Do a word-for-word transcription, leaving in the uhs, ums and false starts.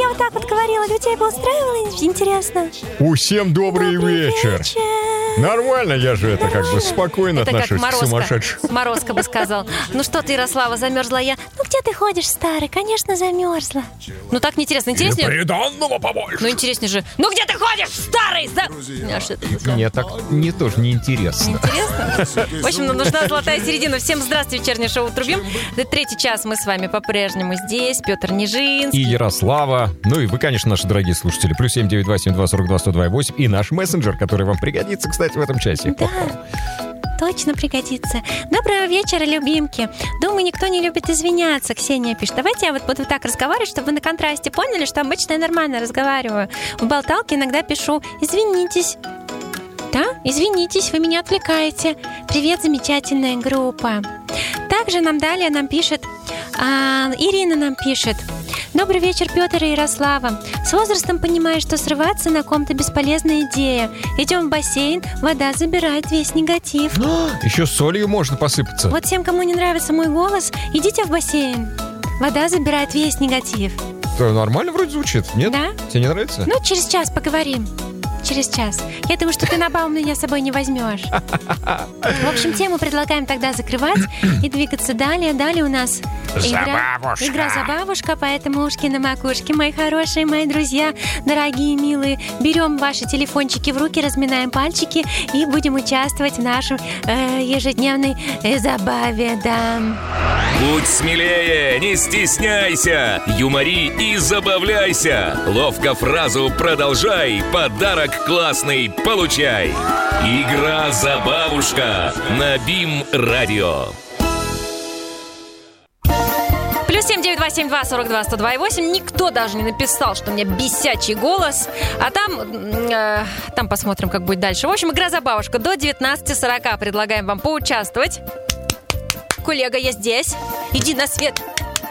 я вот так вот говорила, для тебя бы устраивало? Интересно. Всем добрый, добрый вечер. вечер. Нормально, я же это Нормально. как бы спокойно это отношусь как к сумасшедшим. Морозко бы сказал. Ну что ты, Ярослава, замерзла я? Ну где ты ходишь, старый? Конечно, замерзла. Ну так неинтересно. Интереснее? Приданного побольше. Ну интереснее же. Ну где ты ходишь, старый? За... А что это? Нет, так не тоже неинтересно. Неинтересно? В общем, нам нужна золотая середина. Всем здравствуйте, вечернее шоу «Трубим». Это третий час, мы с вами по-прежнему здесь. Петр Нижинский. И Ярослава. Ну и вы, конечно, наши дорогие слушатели. Плюс семь девять два семь два сорок два сто два восемь. И наш мессенджер, который вам пригодится, кстати, в этом часе. Да, точно пригодится. Доброго вечера, любимки. Думаю, никто не любит извиняться, Ксения пишет. Давайте я вот буду так разговаривать, чтобы вы на контрасте поняли, что обычно я нормально разговариваю. В болталке иногда пишу «извинитесь». Да, извинитесь, вы меня отвлекаете. Привет, замечательная группа. Также нам далее нам пишет, а, Ирина нам пишет. Добрый вечер, Петр и Ярослава. С возрастом понимаю, что срываться на ком-то бесполезная идея. Идем в бассейн, вода забирает весь негатив. Еще солью можно посыпаться. Вот всем, кому не нравится мой голос, идите в бассейн. Вода забирает весь негатив. Это нормально вроде звучит, нет? Да. Тебе не нравится? Ну, через час поговорим. Через час. Я думаю, что ты на бал меня с собой не возьмешь. В общем, тему предлагаем тогда закрывать и двигаться далее. Далее у нас игра, игра «Забавушка», поэтому ушки на макушке, мои хорошие, мои друзья, дорогие, милые. Берем ваши телефончики в руки, разминаем пальчики и будем участвовать в нашей э, ежедневной э, забаве, да. Будь смелее, не стесняйся, юмори и забавляйся. Ловко фразу продолжай, подарок классный получай. Игра «Забавушка» на БИМ-радио. Плюс семь девять два семь два сорок два сто два восемь. Никто даже не написал, что у меня бесячий голос. А там, э, там посмотрим, как будет дальше. В общем, игра «Забавушка» до девятнадцати сорока. Предлагаем вам поучаствовать. Коллега, я здесь. Иди на свет.